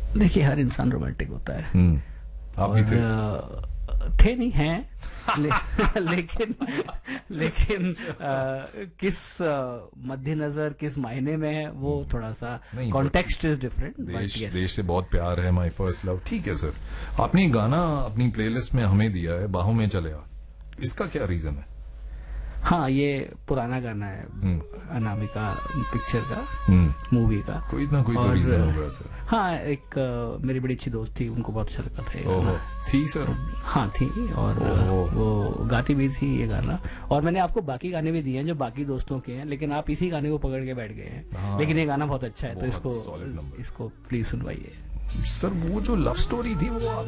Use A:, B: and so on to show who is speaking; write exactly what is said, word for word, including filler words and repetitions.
A: देखिए, हर इंसान रोमांटिक होता है।
B: हम्म, आप भी थे?
A: अ, थे नहीं हैं, ले, लेकिन लेकिन आ, किस आ, मद्देनजर, किस मायने में है, वो थोड़ा सा
B: नहीं,
A: कॉन्टेक्स्ट इज डिफरेंट।
B: देश
A: yes.
B: देश से बहुत प्यार है, माय फर्स्ट लव। ठीक है सर, आपने ये गाना अपनी प्लेलिस्ट में हमें दिया है, बाहों में चले आ, इसका क्या रीजन है?
A: हाँ, ये पुराना गाना है,
B: हम्म।
A: अनामिका पिक्चर का,
B: हम्म,
A: मूवी का।
B: कोई ना कोई तो
A: और,
B: रीजन होगा सर।
A: हाँ, एक आ, मेरी बड़ी अच्छी दोस्त थी, उनको बहुत अच्छा लगता था ये
B: ओहो,
A: गाना।
B: थी सर?
A: हाँ, थी, और
B: ओहो।
A: वो गाती भी थी ये गाना। और मैंने आपको बाकी गाने भी दिए हैं जो बाकी दोस्तों के हैं, लेकिन आप इसी गाने को पकड़ के बैठ गए हैं।
B: हाँ,
A: लेकिन ये गाना बहुत अच्छा है, तो
B: बहुत
A: इसको
B: solid number।
A: इसको प्लीज सुनवाइए।
B: सर वो जो लव स्टोरी थी वो आप